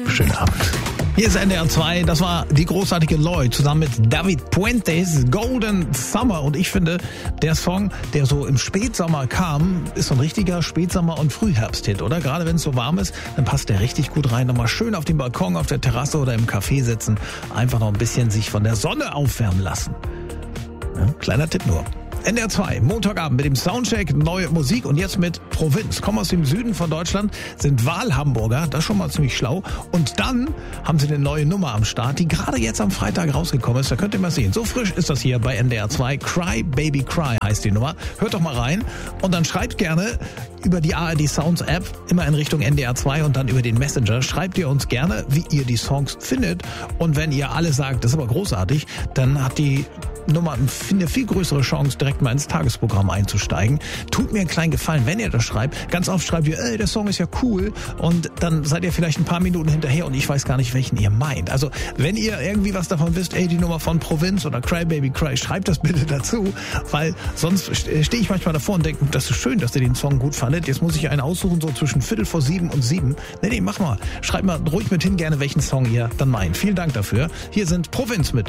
Schönen Abend. Hier ist NDR 2, das war die großartige Lloyd zusammen mit David Puentes, Golden Summer. Und ich finde, der Song, der so im Spätsommer kam, ist so ein richtiger Spätsommer- und Frühherbsthit, oder? Gerade wenn es so warm ist, dann passt der richtig gut rein. Nochmal schön auf dem Balkon, auf der Terrasse oder im Café sitzen. Einfach noch ein bisschen sich von der Sonne aufwärmen lassen. Ja, kleiner Tipp nur. NDR 2, Montagabend mit dem Soundcheck, neue Musik und jetzt mit Provinz. Kommen aus dem Süden von Deutschland, sind Wahlhamburger, das ist schon mal ziemlich schlau. Und dann haben sie eine neue Nummer am Start, die gerade jetzt am Freitag rausgekommen ist. Da könnt ihr mal sehen. So frisch ist das hier bei NDR 2. Cry Baby Cry heißt die Nummer. Hört doch mal rein und dann schreibt gerne über die ARD Sounds App, immer in Richtung NDR 2 und dann über den Messenger. Schreibt ihr uns gerne, wie ihr die Songs findet. Und wenn ihr alle sagt, das ist aber großartig, dann hat die Nummer eine viel größere Chance, direkt mal ins Tagesprogramm einzusteigen. Tut mir einen kleinen Gefallen, wenn ihr das schreibt. Ganz oft schreibt ihr, der Song ist ja cool und dann seid ihr vielleicht ein paar Minuten hinterher und ich weiß gar nicht, welchen ihr meint. Also wenn ihr irgendwie was davon wisst, die Nummer von Provinz oder Cry Baby Cry, schreibt das bitte dazu, weil sonst stehe ich manchmal davor und denke, das ist schön, dass ihr den Song gut fandet. Jetzt muss ich einen aussuchen, so zwischen 6:45 und 7. Nee, mach mal. Schreibt mal ruhig mit hin gerne, welchen Song ihr dann meint. Vielen Dank dafür. Hier sind Provinz mit